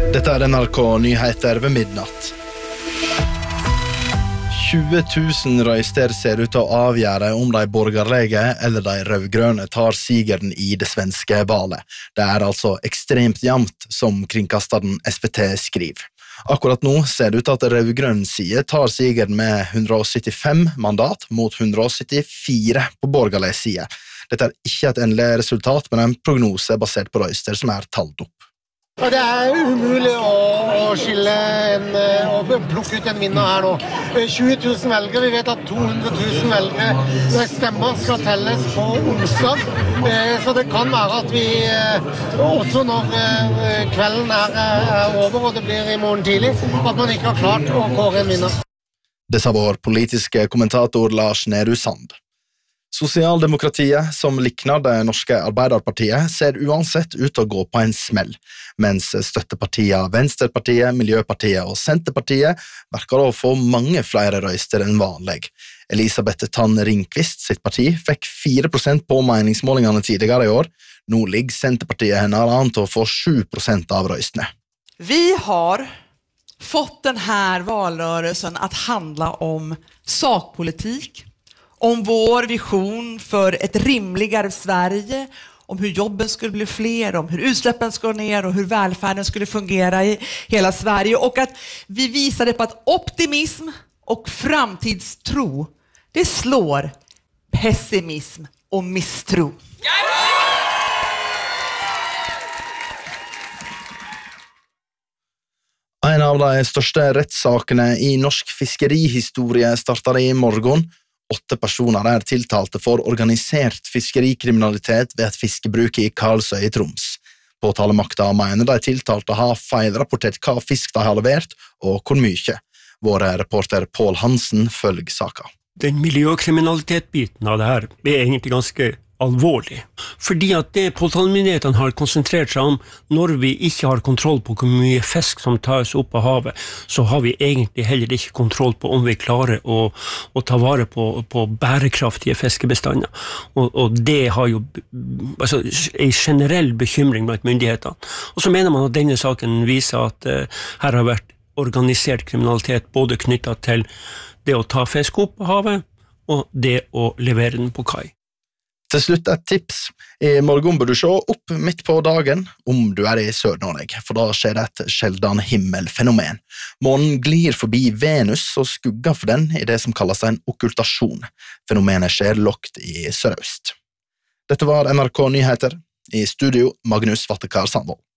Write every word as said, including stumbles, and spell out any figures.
Dette er N R K Nyheter ved midnatt. tjue tusen røyster ser ut til å avgjøre om de borgerlige eller de rødgrønne tar sigeren i det svenske valet. Det er altså ekstremt jevnt, som kringkasteren S V T skriver. Akkurat nå ser det ut til at rødgrønn side tar sigeren med hundre og syttifem mandat mot hundre og syttifire på borgerlig side. Dette er ikke et endelig resultat, men en prognose basert på røyster som er talt opp. Og det er umulig å, å skille en, og plukke ut en vinner her nå. tjue tusen velgere, vi vet at to hundre tusen velgere stemmer skal telles på onsdag. Så det kan være at vi, også når kvelden er, er over og det blir i morgen tidlig, at man ikke har klart å kåre en vinner. Det sa vår politiske kommentator Lars Nehru Sand. Sosialdemokratiet, som likner det norske Arbeiderpartiet, ser uansett ut til å gå på en smell, mens støttepartiet Venstrepartiet, Miljøpartiet og Senterpartiet verker å få mange flere røyster enn vanlig. Elisabeth Tann Ringqvist sitt parti fikk fire prosent på meningsmålingene tidligere i år. Nå ligger Senterpartiet henne an til å få sju prosent av røystene. Vi har fått denne valrörelsen att handla om sakpolitik, om vår vision för ett rimligare Sverige, om hur jobben skulle bli fler, om hur utsläppen ska ner och hur välfärden skulle fungera i hela Sverige. Och att vi visade på att optimism och framtidstro, det slår pessimism och misstro. En av de største rettssakene i norsk fiskerihistorie starter i morgen. Åtte personer er tiltalte for organisert fiskerikriminalitet ved et fiskebruk i Karlsøy i Troms. Påtalemakta mener de tiltalte har feilrapportert hva fisk de har levert og hvor mye. Vår reporter Pål Hansen følger saka. Den miljøkriminalitetbiten av det her er egentlig ganske alvorlig. Fordi at det påtalemyndighetene har konsentrert seg om når vi ikke har kontroll på hvor mye fisk som tas opp av havet, så har vi egentlig heller ikke kontroll på om vi klarer å, å ta vare på, på bærekraftige fiskebestander. Og, og det har jo altså, en generell bekymring blant myndighetene. Og så mener man at denne saken viser at uh, her har vært organisert kriminalitet både knyttet til det å ta fisk opp av havet og det å levere den på kai. Til slutt et tips. I morgen bør du se opp midt på dagen om du er i Sør-Norge, for da skjer det et sjeldan himmelfenomen. Månen glir forbi Venus og skugger for den i det som kalles en okkultasjon. Fenomenet skjer lågt i sørøst. Dette var N R K Nyheter. I studio Magnus Vattekar Sandvold.